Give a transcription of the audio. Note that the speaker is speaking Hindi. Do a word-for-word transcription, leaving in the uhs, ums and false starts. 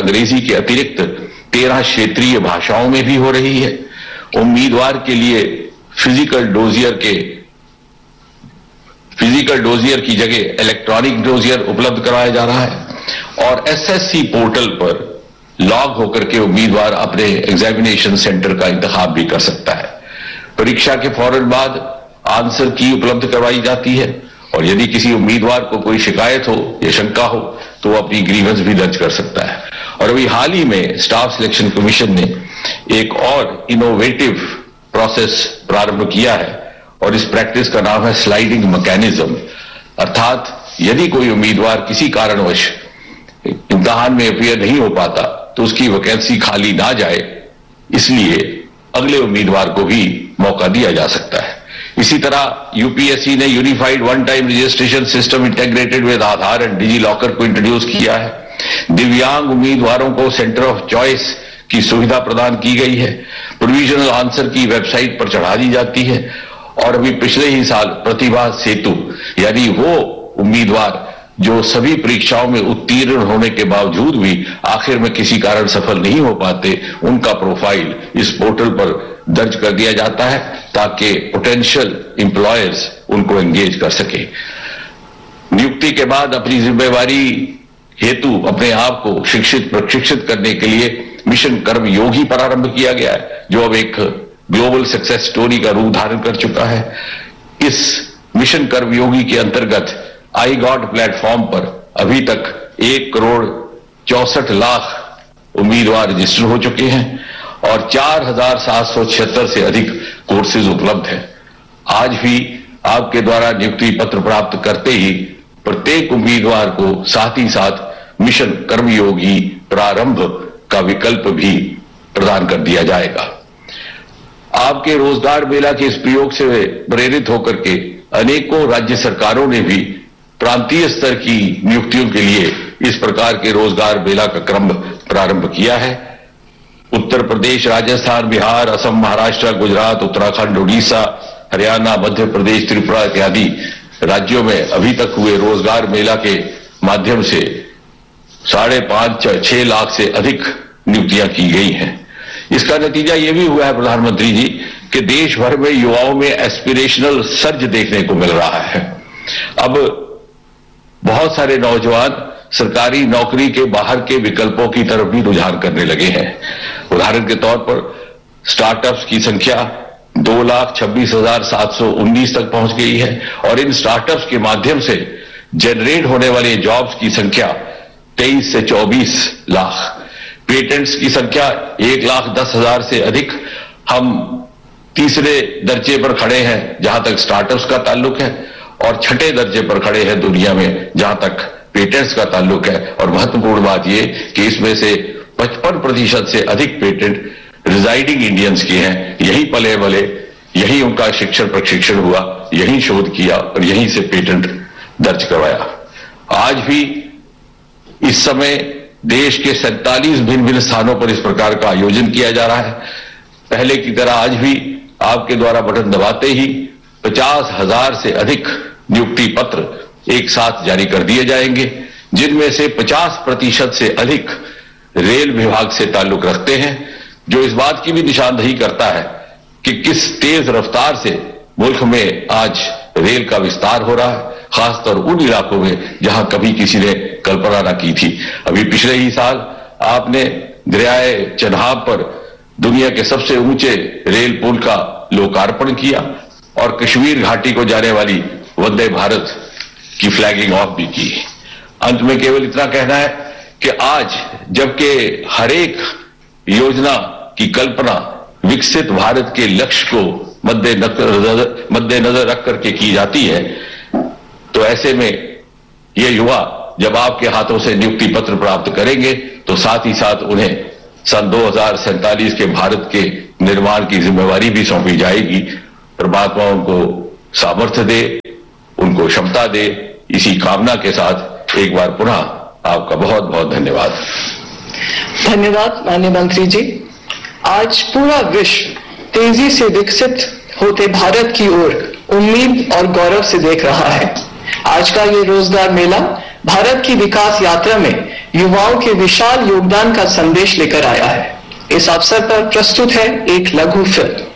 अंग्रेजी के अतिरिक्त तेरह क्षेत्रीय भाषाओं में भी हो रही है। उम्मीदवार के लिए फिजिकल डोजियर के फिजिकल डोजियर की जगह इलेक्ट्रॉनिक डोजियर उपलब्ध कराया जा रहा है और एसएससी पोर्टल पर लॉग होकर के उम्मीदवार अपने एग्जामिनेशन सेंटर का इंतखाब भी कर सकता है। परीक्षा के फौरन बाद आंसर की उपलब्ध करवाई जाती है और यदि किसी उम्मीदवार को कोई शिकायत हो या शंका हो तो वो अपनी ग्रीवेंस भी दर्ज कर सकता है। और अभी हाल ही में स्टाफ सिलेक्शन कमीशन ने एक और इनोवेटिव प्रोसेस प्रारंभ किया है और इस प्रैक्टिस का नाम है स्लाइडिंग मैकेनिज्म। अर्थात यदि कोई उम्मीदवार किसी कारणवश इम्तिहान में अपीयर नहीं हो पाता तो उसकी वैकेंसी खाली ना जाए, इसलिए अगले उम्मीदवार को भी मौका दिया जा सकता है। इसी तरह यूपीएससी ने unified one time registration system integrated with Aadhaar and digi locker को इंट्रोड्यूस किया है। दिव्यांग उम्मीदवारों को सेंटर ऑफ चॉइस की सुविधा प्रदान की गई है। प्रोविजनल आंसर की वेबसाइट पर चढ़ा दी जाती है और अभी पिछले ही साल प्रतिभा सेतु यानी वो उम्मीदवार जो सभी परीक्षाओं में उत्तीर्ण होने के बावजूद भी आखिर में किसी कारण सफल नहीं हो पाते, उनका प्रोफाइल इस पोर्टल पर दर्ज कर दिया जाता है ताकि पोटेंशियल एम्प्लॉयर्स उनको एंगेज कर सके। नियुक्ति के बाद अपनी जिम्मेवारी हेतु अपने आप को शिक्षित प्रशिक्षित करने के लिए मिशन कर्मयोगी प्रारंभ किया गया है, जो अब एक ग्लोबल सक्सेस स्टोरी का रूप धारण कर चुका है। इस मिशन कर्मयोगी के अंतर्गत आई गॉट प्लेटफॉर्म पर अभी तक एक करोड़ चौसठ लाख उम्मीदवार रजिस्टर हो चुके हैं और चार हजार सात सौ छिहत्तर से अधिक कोर्सेज उपलब्ध हैं। आज भी आपके द्वारा नियुक्ति पत्र प्राप्त करते ही प्रत्येक उम्मीदवार को साथ ही साथ मिशन कर्मयोगी प्रारंभ का विकल्प भी प्रदान कर दिया जाएगा। आपके रोजगार मेला के इस प्रयोग से प्रेरित होकर के अनेकों राज्य सरकारों ने भी प्रांतीय स्तर की नियुक्तियों के लिए इस प्रकार के रोजगार मेला का क्रम प्रारंभ किया है। उत्तर प्रदेश, राजस्थान, बिहार, असम, महाराष्ट्र, गुजरात, उत्तराखंड, उड़ीसा, हरियाणा, मध्य प्रदेश, त्रिपुरा इत्यादि राज्यों में अभी तक हुए रोजगार मेला के माध्यम से साढ़े पांच छह लाख से अधिक नियुक्तियां की गई हैं। इसका नतीजा यह भी हुआ है प्रधानमंत्री जी कि देश भर में युवाओं में एस्पिरेशनल सर्ज देखने को मिल रहा है। अब बहुत सारे नौजवान सरकारी नौकरी के बाहर के विकल्पों की तरफ भी रुझान करने लगे हैं। उदाहरण के तौर पर स्टार्टअप्स की संख्या दो लाख छब्बीस हजार सात सौ उन्नीस तक पहुंच गई है और इन स्टार्टअप्स के माध्यम से जनरेट होने वाले जॉब्स की संख्या तेईस से चौबीस लाख, पेटेंट्स की संख्या एक लाख दस हजार से अधिक। हम तीसरे दर्जे पर खड़े हैं जहां तक स्टार्टअप्स का ताल्लुक है और छठे दर्जे पर खड़े हैं दुनिया में जहां तक पेटेंट्स का ताल्लुक है। और महत्वपूर्ण बात यह कि इसमें से पचपन प्रतिशत से अधिक पेटेंट रिजाइडिंग इंडियंस के हैं। यही पले बले, यही उनका शिक्षण प्रशिक्षण हुआ, यही शोध किया और यहीं से पेटेंट दर्ज करवाया। आज भी इस समय देश के सैंतालीस भिन्न भिन्न स्थानों पर इस प्रकार का आयोजन किया जा रहा है। पहले की तरह आज भी आपके द्वारा बटन दबाते ही पचास हजार से अधिक नियुक्ति पत्र एक साथ जारी कर दिए जाएंगे, जिनमें से पचास प्रतिशत से अधिक रेल विभाग से ताल्लुक रखते हैं, जो इस बात की भी निशानदेही करता है कि किस तेज रफ्तार से मुल्क में आज रेल का विस्तार हो रहा है, खासतौर उन इलाकों में जहां कभी किसी ने कल्पना न की थी। अभी पिछले ही साल आपने दरियाए चन्हाब पर दुनिया के सबसे ऊंचे रेल पुल का लोकार्पण किया और कश्मीर घाटी को जाने वाली वंदे भारत की फ्लैगिंग ऑफ भी की। अंत में केवल इतना कहना है कि आज जबकि हर एक योजना की कल्पना विकसित भारत के लक्ष्य को मद्देनजर मद्देनजर रख करके की जाती है, तो ऐसे में ये युवा जब आपके हाथों से नियुक्ति पत्र प्राप्त करेंगे तो साथ ही साथ उन्हें सन दो हजार सैंतालीस के भारत के निर्माण की जिम्मेवारी भी सौंपी जाएगी। परमात्मा उनको सामर्थ्य दे, उनको क्षमता दे। इसी कामना के साथ एक बार पुनः आपका बहुत बहुत धन्यवाद। धन्यवाद माननीय मंत्री जी। आज पूरा विश्व तेजी से विकसित होते भारत की ओर उम्मीद और गौरव से देख रहा है। आज का ये रोजगार मेला भारत की विकास यात्रा में युवाओं के विशाल योगदान का संदेश लेकर आया है। इस अवसर पर प्रस्तुत है एक लघु फिल्म।